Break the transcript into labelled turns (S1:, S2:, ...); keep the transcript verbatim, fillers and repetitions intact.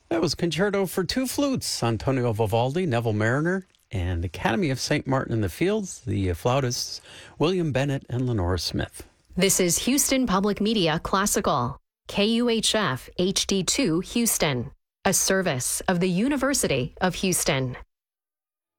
S1: That was Concerto for Two Flutes, Antonio Vivaldi, Neville Mariner, and Academy of Saint Martin in the Fields, the flautists William Bennett and Lenora Smith.
S2: This is Houston Public Media Classical, K U H F H D two Houston, a service of the University of Houston.